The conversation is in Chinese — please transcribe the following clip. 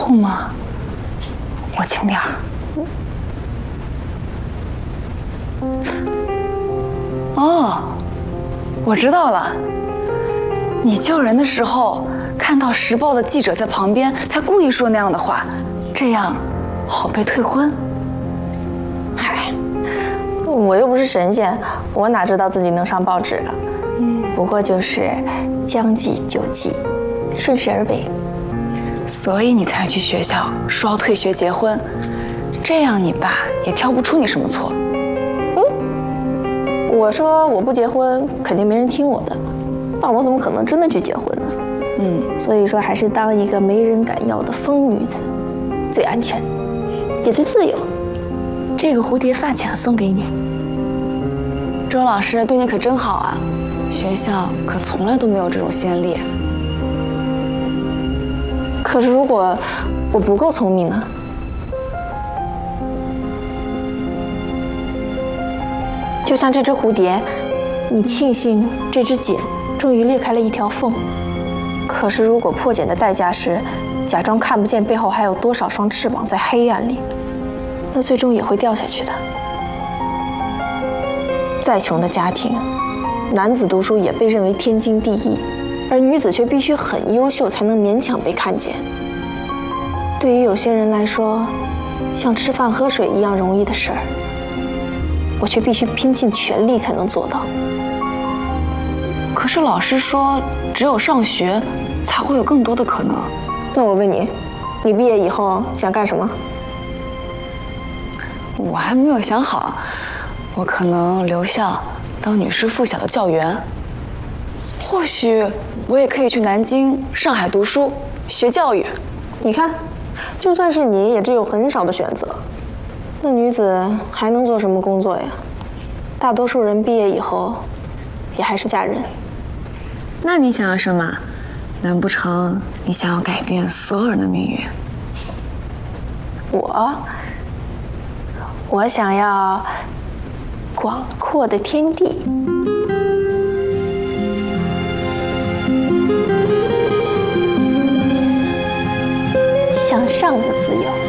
痛吗？我轻点儿。哦，我知道了。你救人的时候看到《时报》的记者在旁边，才故意说那样的话，这样好被退婚。 嗨，我又不是神仙，我哪知道自己能上报纸啊？不过就是将计就计，顺势而为。 所以你才去学校说要退学结婚，这样你爸也挑不出你什么错。 我说我不结婚，肯定没人听我的，但我怎么可能真的去结婚呢？所以说还是当一个没人敢要的疯女子，最安全，也最自由。 这个蝴蝶发卡送给你。周老师对你可真好啊，学校可从来都没有这种先例。 可是如果我不够聪明呢？就像这只蝴蝶，你庆幸这只茧终于裂开了一条缝，可是如果破茧的代价是假装看不见背后还有多少双翅膀在黑暗里，那最终也会掉下去的。再穷的家庭，男子读书也被认为天经地义，而女子却必须很优秀才能勉强被看见。对于有些人来说，像吃饭喝水一样容易的事儿，我却必须拼尽全力才能做到。 可是老师说，只有上学才会有更多的可能。 那我问你，你毕业以后想干什么？ 我还没有想好，我可能留校当女士附小的教员，或许我也可以去南京、上海读书学教育。 你看，就算是你，也只有很少的选择。那女子还能做什么工作呀？大多数人毕业以后，也还是嫁人。 那你想要什么？难不成你想要改变所有人的命运？ 我想要广阔的天地。向上的自由。